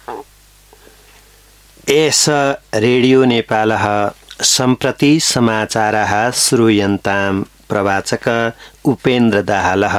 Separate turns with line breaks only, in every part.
S radio नेपालः सम्प्रति समाचारः श्रूयन्ताम् प्रवाचक उपेन्द्र दाहालः।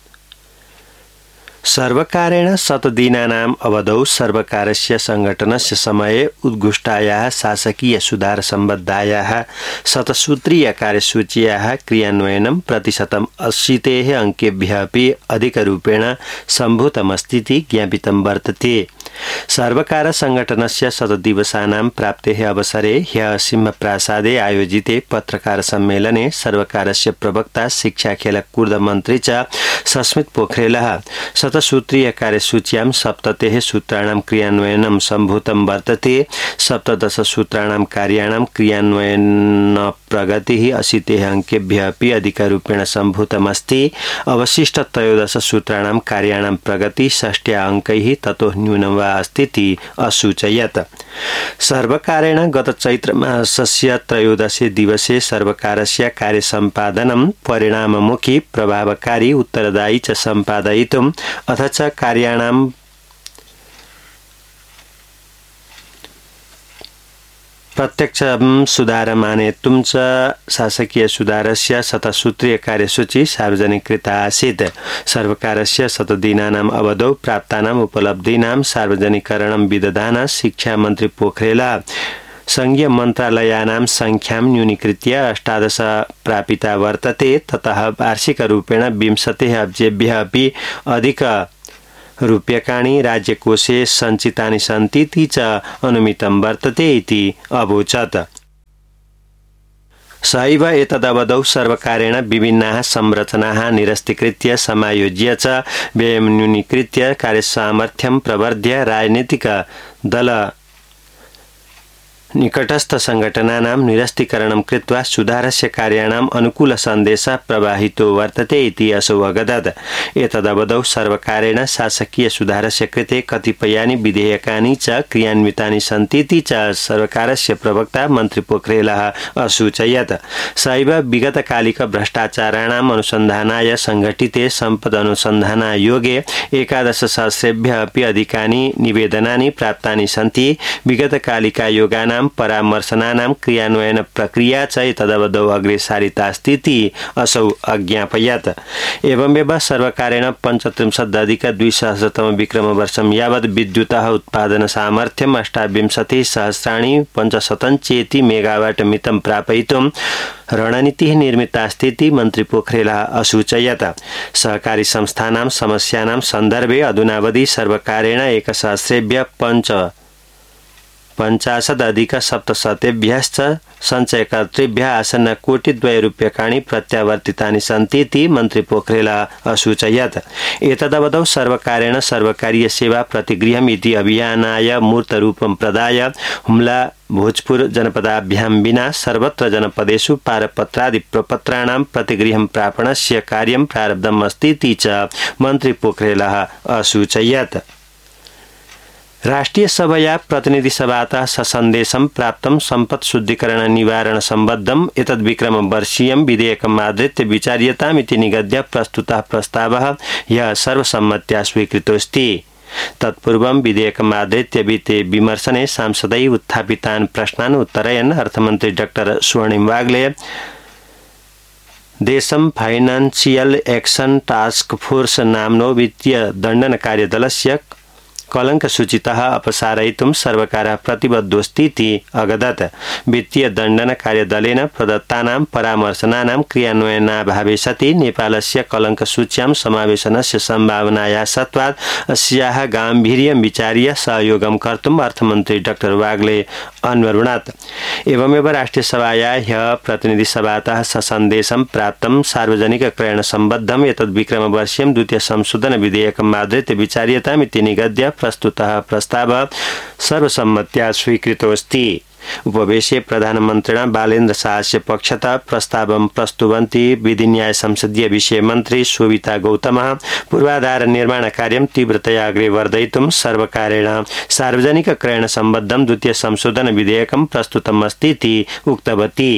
सर्वकारेण शतदिनानाम् अवधौ सर्वकारस्य संगठनस्य समये उद्घुष्टायाः शासकीय सुधार सम्बद्धायाः शतसूत्रीय कार्यसूच्याः क्रियान्वयनं 80% अंकेभ्यः अपि अधिकरूपेण सम्भूतमस्तीति ज्ञापितं वर्तते। सर्वकार संगठनस्य शतदिवसानां प्राप्तेः अवसरे ह्यः सिंहप्रासादे आयोजिते पत्रकार सम्मेलने सर्वकारस्य प्रवक्ता शिक्षा खेलकूद मन्त्री च सस्मित पोखरेलः शतसूत्रीय कार्यसूच्यां 70 सूत्राणां क्रियान्वयनं सम्भूतं वर्तते। 17 सूत्राणां कार्याणां क्रियान्वयन प्रगतिः 80 अंकेभ्यः अपि अधिकरूपेण सम्भूतमस्ति। अवशिष्ट 13 सूत्राणां कार्याणां प्रगति 60 अंकैः ततो न्यूनं वा अस्तीति असूचयत्। सर्वकारेण गत चैत्र मासस्य 13 दिवसे सर्वकारस्य कार्यसम्पादनं परिणाममुखी प्रभावकारी उत्तरदायी च सम्पादयितुम् अथ च कार्याणां प्रत्यक्ष सुधारमानेतुं च शासकीय सुधारस्य शतसूत्रीय कार्यसूची सार्वजनिकृता आसीत्। सर्वकारस्य शतदिनानाम् अवधौ प्राप्तानाम् उपलब्धीनां सार्वजनिकरणं विदधान शिक्षा मन्त्री पोखरेलः संघीय मन्त्रालयानां संख्यां न्यूनीकृत्य 18 प्रापिता वर्तते। ततः वार्षिकरूपेण 20 अब्जेभ्यः अपि अधिक रूप्यकाणि राज्यकोषे सञ्चितानि सन्ति ती च अनुमितं वर्तते इति अवोचत्। सहैव एतदवधौ सर्वकारेण विभिन्नाः संरचनाः निरस्तीकृत्य समायोज्य च व्ययं न्यूनीकृत्य कार्यसामर्थ्यं प्रवर्ध्य राजनीतिक दल निकटस्थ संघटनानां निरस्तीकरणं कृत्वा सुधारस्य कार्याणाम् अनुकूल सन्देशः प्रवाहितो वर्तते इति असौ अवगतत्। एतदवधौ सर्वकारेण शासकीय सुधारस्य कृते कतिपयानि विधेयकानि च क्रियान्वितानि सन्ति इति च सर्वकारस्य प्रवक्ता मन्त्री पोखरेलः असूचयत्। सहैव विगतकालिक भ्रष्टाचाराणाम् अनुसन्धानाय संघटिते सम्पद अनुसन्धानायोगे 11 सहस्रेभ्यः अपि अधिकानि निवेदनानि प्राप्तानि सन्ति। विगतकालिकायोगानां परामर्शनानां क्रियान्वयन प्रक्रिया च तदवधौ अग्रे सारितास्ति इति असौ अज्ञापयत्। एवमेव सर्वकारेण 35,200 विक्रमवर्षं यावत् विद्युतः उत्पादन सामर्थ्यं 28,000,500 मेगावाट मितं प्रापयितुं रणनीतिः निर्मितास्ति इति मन्त्री पोखरेलः असूचयत्। सहकारी संस्थानां समस्यानां सन्दर्भे अधुनावधि सर्वकारेण 1,000,000 50,000,700 सञ्चयकर्तृभ्यः आसन्न कोटिद्वय रूप्यकाणि प्रत्यावर्तितानि सन्ति इति मन्त्री पोखरेलः असूचयत्। एतदवधौ सर्वकारेण सर्वकारीय सेवा प्रतिगृहम् इति अभियानाय मूर्तरूपं प्रदाय हुम्ला भोजपुर जनपदाभ्यां विना सर्वत्र जनपदेषु पारपत्रादि प्रपत्राणां प्रतिगृहं प्रापणस्य कार्यं प्रारब्धम् अस्ति इति च मन्त्री पोखरेलः असूचयत्। राष्ट्रिय सभया प्रतिनिधि सभातः ससन्देशं प्राप्तं सम्पत् शुद्धिकरण निवारण सम्बद्धम् एतद्विक्रम वर्षीयं विधेयकम् आधृत्य विचार्यतामिति निगद्य प्रस्तुतः प्रस्तावः ह्यः सर्वसम्मत्या स्वीकृतोऽस्ति। तत्पूर्वं विधेयकम् आधृत्य वित्ते विमर्शने सांसदै उत्थापितान् प्रश्नान् उत्तरयन् अर्थमन्त्री डाक्टर स्वर्णिम वाग्ले देशं फाइनान्शियल एक्शन टास्क फोर्स नाम्नो वित्तीय दण्डन कार्यदलस्य कलंक सूचितः अपसारयितुं सर्वकारः प्रतिबद्धोऽस्ति इति अगदत्। वित्तीय दण्डन कार्यदलेन प्रदत्तानां परामर्शनानां क्रियान्वयनाभावे सति नेपालस्य कलंक सूच्यां समावेशनस्य सम्भावनायाः सत्वात् अस्याः गाम्भीर्यं विचार्य सहयोगं कर्तुम् अर्थमन्त्री डाक्टर वाग्ले अन्वरुणात्। एवमेव राष्ट्रिय सभायाः ह्यः प्रतिनिधि सभातः ससन्देशं प्राप्तं सार्वजनिक क्रयण सम्बद्धम् एतद्विक्रमवर्षीयं द्वितीय संशोधन विधेयकम् आधृत्य विचार्यतामिति निगद्य प्रस्तुतः प्रस्तावः सर्वसम्मत्या स्वीकृतोऽस्ति। उपवेशे प्रधानमन्त्रिणा बालेन्द्र शाहस्य पक्षतः प्रस्तावं प्रस्तुवन्ती विधिन्याय संसदीय विषय मन्त्री शोभिता गौतमः पूर्वाधार निर्माण कार्यं तीव्रतया अग्रे वर्धयितुं सर्वकारेण सार्वजनिक क्रयण सम्बद्धं द्वितीय संशोधन विधेयकं प्रस्तुतम् अस्ति इति उक्तवती।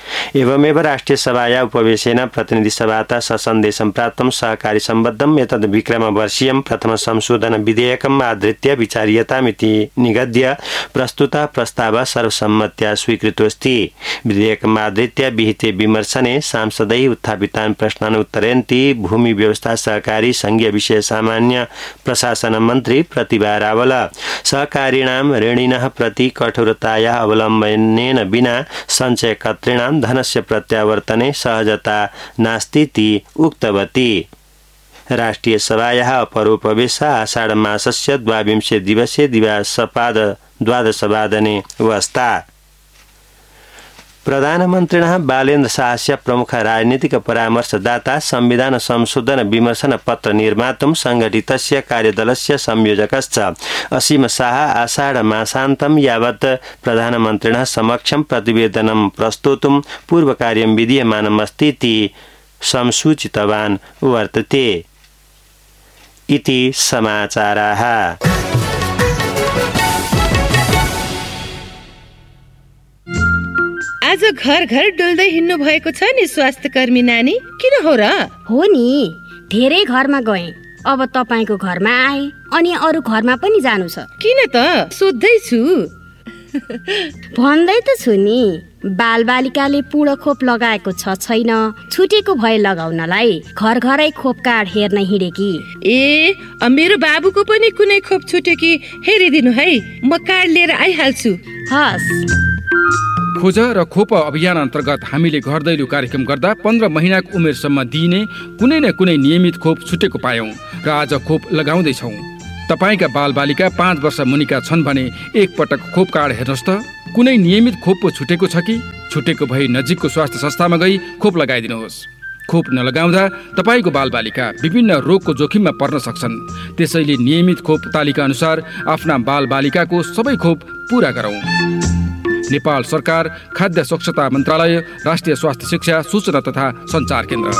एवमेव राष्ट्रिय सभाया उपवेशेन प्रतिनिधि सभातः ससन्देशं प्राप्तं सहकारी सम्बद्धं एतद् विक्रमवर्षीयं प्रथम संशोधन विधेयकम् आधृत्य विचार्यतामिति निगद्य प्रस्तुतः प्रस्तावः सर्वसम्मत्या स्वीकृतोऽस्ति। विधेयकम् आधृत्य विहिते विमर्शने सांसदैः उत्थापितान् प्रश्नान् उत्तरयन्ति भूमि व्यवस्था सहकारी संघीय विषय सामान्य प्रशासन मन्त्री प्रतिभा रावल सहकारीणां ऋणिनः प्रति कठोरतायाः अवलम्बनेन विना सञ्चयकर्तॄणां धनस्य प्रत्यावर्तने सहजता नास्तीति उक्तवती। राष्ट्रिय सभायाः अपरोपवेशः आषाढ मासस्य 22 दिवसे दिवासपाद 12 वस्ता। प्रधानमन्त्रिणः बालेन्द्र शाहस्य प्रमुख राजनीतिक परामर्शदाता संविधान संशोधन विमर्शन पत्र निर्मातुं संघटितस्य कार्यदलस्य संयोजकश्च असीम शाह आषाढ मासान्तं यावत् प्रधानमन्त्रिणः समक्षं प्रतिवेदनं प्रस्तोतुं पूर्वकार्यं विधीयमानमस्ति इति संसूचितवान् वर्तते। इति समाचाराः।
आज घर घर डुल्दै हिँड्नु भएको छ नि स्वास्थ्य कर्मी नानी, किन हो र?
हो नि, धेरै घरमा गए, अब तपाईको घरमा आए अनि अरु घरमा पनि जानु छ।
किन त? सोध्दै छु।
भन्दै त छु नि, बालबालिकाले पूर्ण खोप लगाएको छ छैन, छुटेको भए लगाउनलाई घर घरै खोप कार्ड हेर्न हिँडेकी।
ए, मेरो बाबुको पनि कुनै खोप छुट्यो कि हेरिदिनु है, म कार्ड लिएर आइहाल्छु।
हस्।
खोज र खोप अभियान अन्तर्गत हामीले घर दैलो कार्यक्रम गर्दा 15 महिनाको उमेरसम्म दिइने कुनै न कुनै नियमित खोप छुटेको पायौं र आज खोप लगाउँदैछौँ। तपाईका बालबालिका 5 वर्ष मुनिका छन् भने एक पटक खोप कार्ड हेर्नुहोस् त। कुनै नियमित खोप पो छुटेको छ कि? छुटेको भए नजिकको स्वास्थ्य संस्थामा गई खोप लगाइदिनुहोस्। खोप नलगाउँदा तपाईको बालबालिका विभिन्न रोगको जोखिममा पर्न सक्छन्। त्यसैले नियमित खोप तालिका अनुसार आफ्ना बालबालिकाको सबै खोप पूरा गरौँ। नेपाल सरकार, खाद्य स्वच्छता मन्त्रालय, राष्ट्रिय स्वास्थ्य शिक्षा सूचना तथा सञ्चार केन्द्र।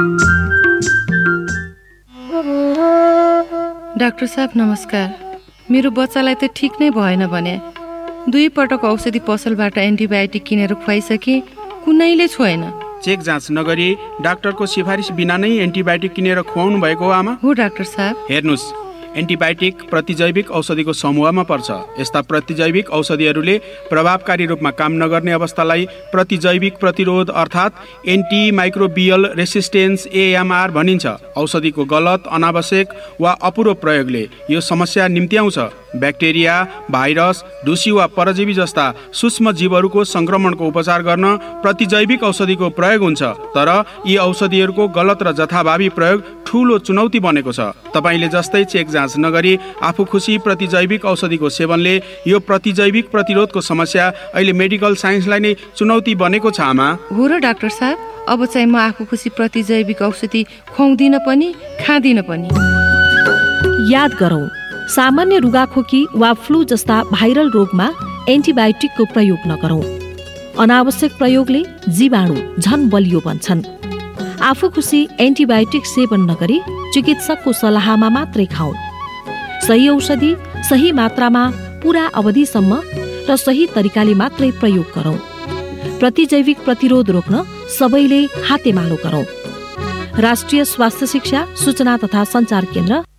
डाक्टर साहब नमस्कार। मेरो बच्चालाई त ठिक नै भएन भने 2 पटक औषधि पसलबाट एन्टिबायोटिक किनेर खुवाइसके, कुनैले छोएन।
चेक जाँच नगरी डाक्टरको सिफारिस बिना नै एन्टिबायोटिक किनेर खुवाउनु भएको हो आमा?
हो डाक्टर साहब।
हेर्नुस्, एन्टिबायोटिक प्रतिजैविक औषधिको समूहमा पर्छ। यस्ता प्रतिजैविक औषधिहरूले प्रभावकारी रूपमा काम नगर्ने अवस्थालाई प्रतिजैविक प्रतिरोध अर्थात् एन्टिमाइक्रोबियल रेसिस्टेन्स AMR भनिन्छ। औषधिको गलत, अनावश्यक वा अपूरो प्रयोगले यो समस्या निम्त्याउँछ। ब्याक्टेरिया, भाइरस, ढुसी वा परजीवी जस्ता सूक्ष्म जीवहरूको संक्रमणको उपचार गर्न प्रतिजैविक औषधिको प्रयोग हुन्छ। तर यी औषधिहरूको गलत र जथाभावी प्रयोग ठूलो चुनौती बनेको छ। तपाईले जस्तै चेक जाँच नगरी आफू खुसी प्रतिजैविक औषधिको सेवनले यो प्रतिजैविक प्रतिरोधको समस्या अहिले मेडिकल साइन्सलाई नै चुनौती बनेको छ आमा।
हो र डाक्टर साहब, अब चाहिँ म आफू खुसी प्रतिजैविक औषधि खुवाउँदिन पनि खाँदिन पनि।
याद गरौँ, सामान्य रुगाखोकी वा फ्लू जस्ता भाइरल रोगमा एन्टिबायोटिकको प्रयोग नगरौँ। अनावश्यक प्रयोगले जीवाणु झन बलियो बन्छन्। आफू खुसी एन्टिबायोटिक सेवन नगरी चिकित्सकको सल्लाहमा मात्रै खाऊ। सही औषधि सही मात्रामा पूरा अवधिसम्म र सही तरिकाले मात्रै प्रयोग गरौँ। प्रतिजैविक प्रतिरोध रोक्न सबैले हातेमालो गरौँ। राष्ट्रिय स्वास्थ्य शिक्षा सूचना तथा सञ्चार केन्द्र